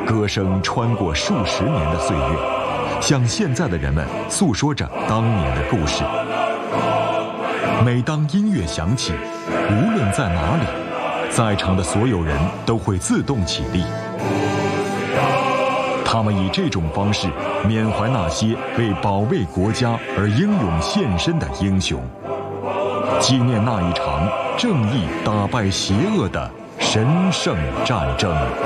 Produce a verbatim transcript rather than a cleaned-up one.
歌声穿过数十年的岁月，向现在的人们诉说着当年的故事。每当音乐响起，无论在哪里，在场的所有人都会自动起立。他们以这种方式缅怀那些为保卫国家而英勇献身的英雄，纪念那一场正义打败邪恶的神圣战争。